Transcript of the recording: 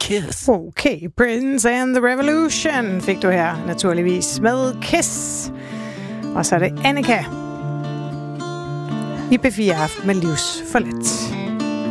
Kiss. Okay, Prince and the Revolution fik du her, naturligvis, med Kiss. Og så er det Annika i P4 Aften med Livs for let.